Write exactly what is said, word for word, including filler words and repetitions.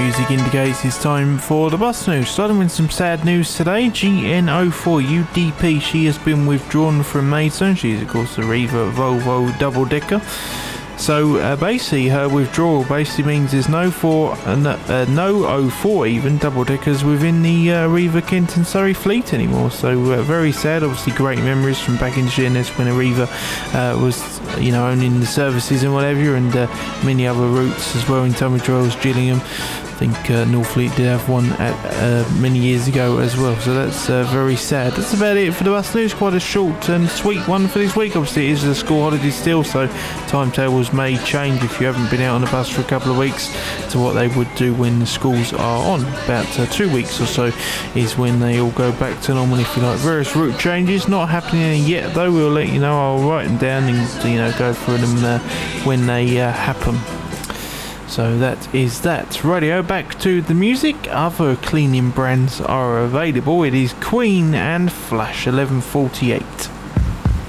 music indicates it's time for the bus news. Starting with some sad news today, G N zero four U D P, she has been withdrawn from Maidstone. She is of course the Riva Volvo double decker. So uh, basically her withdrawal basically means there's no four, uh, no, uh, no oh four even double deckers within the uh, Riva Kent and Surrey fleet anymore. So uh, very sad. Obviously great memories from back in G N S when Arriva uh, was, you know, owning the services and whatever, and uh, many other routes as well in Tunbridge Wells, Gillingham. I think uh, Northfleet did have one at, uh, many years ago as well, so that's uh, very sad. That's about it for the bus news. Quite a short and sweet one for this week. Obviously it is a school holiday still, so timetables may change if you haven't been out on the bus for a couple of weeks to what they would do when the schools are on. About uh, two weeks or so is when they all go back to normal, if you like. Various route changes not happening yet though. We'll let you know. I'll write them down and, you know, go through them uh, when they uh, happen. So that is that. Radio, back to the music. Other cleaning brands are available. It is Queen and Flash eleven forty-eight.